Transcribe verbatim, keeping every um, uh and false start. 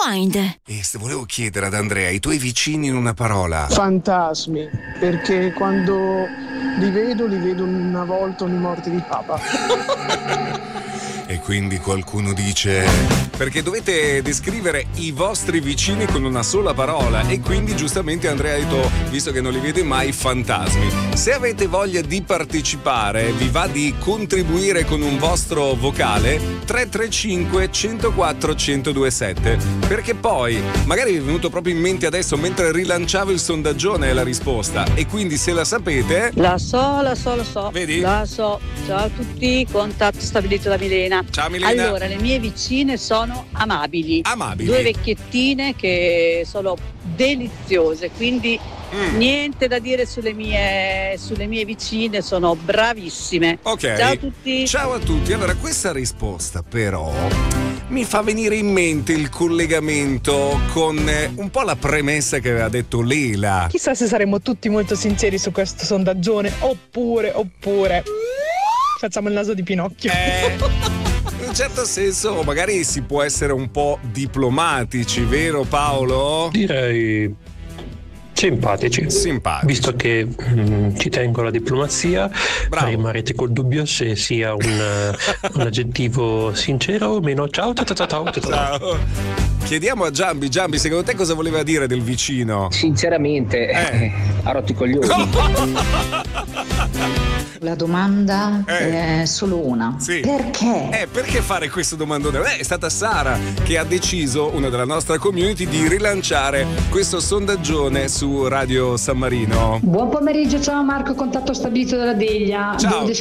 Rewind. E se volevo chiedere ad Andrea, i tuoi vicini in una parola. Fantasmi, perché quando li vedo, li vedo una volta ogni morte di papa. E quindi qualcuno dice: perché dovete descrivere i vostri vicini con una sola parola. E quindi giustamente Andrea ha detto, visto che non li vede mai, fantasmi. Se avete voglia di partecipare, vi va di contribuire con un vostro vocale, tre tre cinque uno zero quattro uno zero due sette. Perché poi magari vi è venuto proprio in mente adesso mentre rilanciavo il sondaggione la risposta, e quindi se la sapete. La so, la so, la so. Vedi? La so. Ciao a tutti, contatto stabilito da Milena. Ciao Milena. Allora, le mie vicine sono amabili. Amabili. Due vecchiettine che sono deliziose, quindi mm. niente da dire sulle mie, sulle mie vicine, sono bravissime. Ok. Ciao a tutti. Ciao a tutti. Allora, questa risposta però mi fa venire in mente il collegamento con un po' la premessa che aveva detto Lela. Chissà se saremo tutti molto sinceri su questo sondaggione, oppure, oppure facciamo il naso di Pinocchio. Eh, in un certo senso magari si può essere un po' diplomatici, vero Paolo? Direi simpatici. Simpatici. Visto che mh, ci tengo alla diplomazia, Bravo. rimarrete col dubbio se sia un, un aggettivo sincero o meno. Ciao, ciao, ciao, ciao, ciao. Ciao. Chiediamo a Giambi, Giambi, secondo te cosa voleva dire del vicino? Sinceramente, eh. ha rotto i coglioni. La domanda Eh. è solo una. Sì. Perché? Eh, perché fare questo domandone? Beh, è stata Sara che ha deciso, una della nostra community, di rilanciare questo sondaggione su Radio San Marino. Buon pomeriggio, ciao Marco, contatto stabilito dalla Deglia. Ciao.